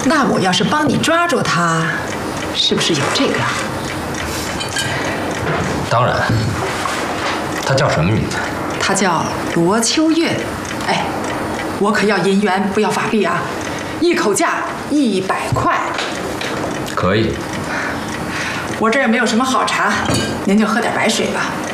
那我要是帮你抓住他，是不是有这个？ 当然。他叫什么名字？ 他叫罗秋月。哎，我可要银元，不要法币啊！一口价100块。 可以。 我这儿也没有什么好茶，您就喝点白水吧。